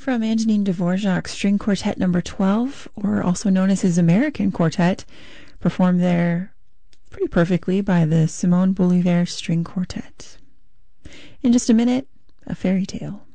From Antonin Dvorak's String Quartet Number 12, or also known as his American Quartet, performed there pretty perfectly by the Simon Bolivar String Quartet. In just a minute, a fairy tale.